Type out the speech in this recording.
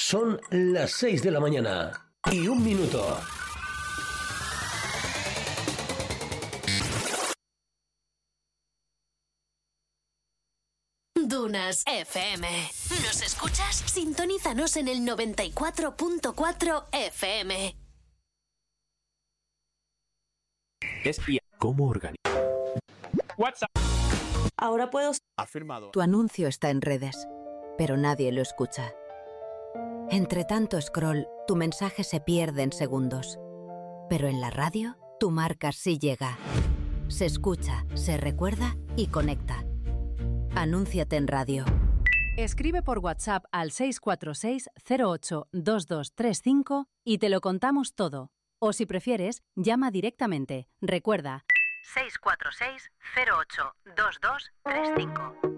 Son las 6 de la mañana y 1 minuto. Dunas FM. ¿Nos escuchas? Sintonízanos en el 94.4 FM. ¿Cómo organizar? WhatsApp. Ahora puedo... Afirmado. Tu anuncio está en redes, pero nadie lo escucha. Entre tanto scroll, tu mensaje se pierde en segundos. Pero en la radio, tu marca sí llega. Se escucha, se recuerda y conecta. Anúnciate en radio. Escribe por WhatsApp al 646 08 2235 y te lo contamos todo. O si prefieres, llama directamente. Recuerda, 646 08 2235.